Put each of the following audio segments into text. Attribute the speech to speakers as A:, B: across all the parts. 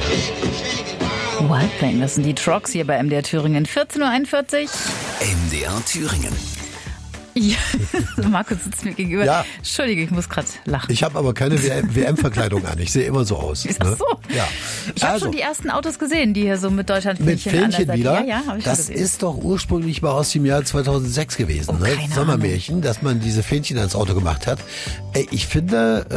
A: Wild Thing, das sind die Trucks hier bei MDR Thüringen. 14.41 Uhr.
B: MDR Thüringen.
A: Ja, Markus sitzt mir gegenüber.
C: Ja.
A: Entschuldige, ich muss gerade lachen.
C: Ich habe aber keine WM-Verkleidung an. Ich sehe immer so aus.
A: Ach so.
C: Ja.
A: Ich habe schon die ersten Autos gesehen, die hier so mit Deutschland-Fähnchen
C: Mit Fähnchen
A: an der
C: wieder?
A: Seite. Ja, habe ich
C: das
A: schon gesehen.
C: ist doch ursprünglich mal aus dem Jahr 2006 gewesen.
A: Oh,
C: Ne?
A: keine
C: Sommermärchen, dass man diese Fähnchen ans Auto gemacht hat. Ich finde...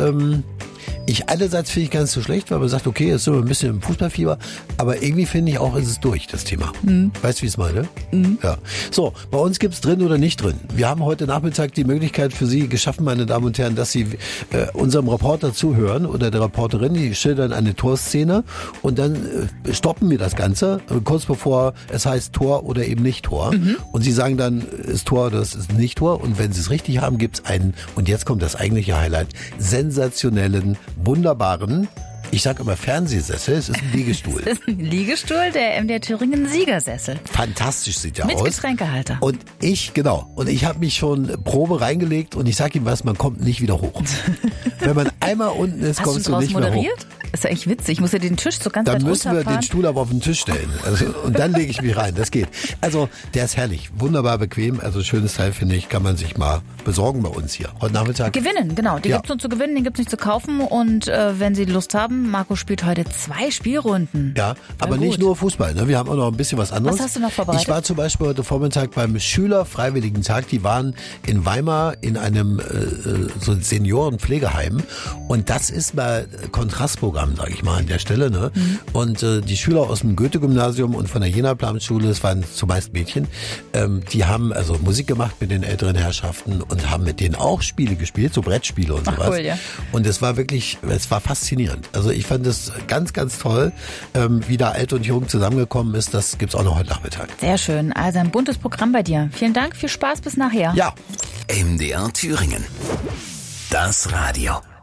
C: einerseits finde ich gar nicht so schlecht, weil man sagt, okay, jetzt sind wir ein bisschen im Fußballfieber, aber irgendwie finde ich auch, ist es durch, das Thema. Weißt du, wie ich es meine? Ja. So, bei uns gibt's drin oder nicht drin. Wir haben heute Nachmittag die Möglichkeit für Sie geschaffen, meine Damen und Herren, dass Sie unserem Reporter zuhören oder der Reporterin, die schildern eine Torszene und dann stoppen wir das Ganze, kurz bevor es heißt Tor oder eben nicht Tor. Und Sie sagen dann, ist Tor, das ist nicht Tor. Und wenn Sie es richtig haben, gibt's einen, und jetzt kommt das eigentliche Highlight, sensationellen, wunderbaren, ich sag immer Fernsehsessel, es ist ein Liegestuhl.
A: Das ist ein Liegestuhl, der MDR Thüringen Siegersessel.
C: Fantastisch sieht der
A: Mit
C: aus.
A: Getränkehalter.
C: Und ich habe mich schon Probe reingelegt und ich sag ihm was, man kommt nicht wieder hoch. Wenn man einmal unten ist, kommst du nicht mehr hoch.
A: Das ist ja eigentlich witzig. Ich muss ja den Tisch so ganz
C: Dann
A: weit
C: müssen wir
A: runterfahren.
C: den Stuhl aber auf den Tisch stellen. Also, und dann lege ich mich rein. Das geht. Also, der ist herrlich. Wunderbar bequem. Also, schönes Teil, finde ich. Kann man sich mal besorgen bei uns hier. Heute Nachmittag.
A: Gewinnen, genau. Die gibt's nur zu gewinnen, den gibt's nicht zu kaufen. Und wenn Sie Lust haben, Marco spielt heute 2 Spielrunden.
C: Ja, aber nicht nur Fußball. Ne? Wir haben auch noch ein bisschen was anderes.
A: Was hast du noch vorbereitet?
C: Ich war zum Beispiel heute Vormittag beim Schülerfreiwilligentag. Die waren in Weimar in einem so Seniorenpflegeheim. Und das ist mal Kontrastprogramm, sage ich mal, an der Stelle. Ne? Und die Schüler aus dem Goethe-Gymnasium und von der Jena-Planschule, es waren zumeist Mädchen, die haben also Musik gemacht mit den älteren Herrschaften und haben mit denen auch Spiele gespielt, so Brettspiele und sowas.
A: Cool, ja.
C: Und es war faszinierend. Also ich fand es ganz, ganz toll, wie da alt und jung zusammengekommen ist. Das gibt's auch noch heute Nachmittag.
A: Sehr schön. Also ein buntes Programm bei dir. Vielen Dank, viel Spaß, bis nachher.
C: Ja.
B: MDR Thüringen. Das Radio.